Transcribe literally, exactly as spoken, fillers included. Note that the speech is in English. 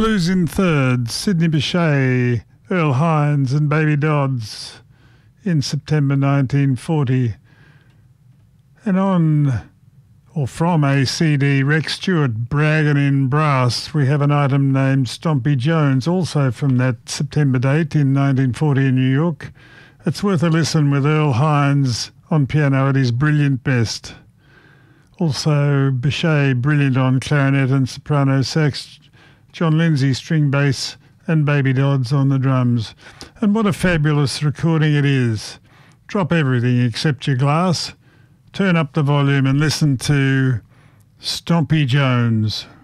Blues in third, Sidney Bechet, Earl Hines and Baby Dodds in September nineteen forty. And on, or from a C D, Rex Stewart, Braggin' in Brass, we have an item named Stompy Jones, also from that September date in nineteen forty in New York. It's worth a listen with Earl Hines on piano at his brilliant best. Also, Bechet, brilliant on clarinet and soprano sax, John Lindsay, string bass, and Baby Dodds on the drums. And what a fabulous recording it is. Drop everything except your glass, turn up the volume and listen to Stompy Jones.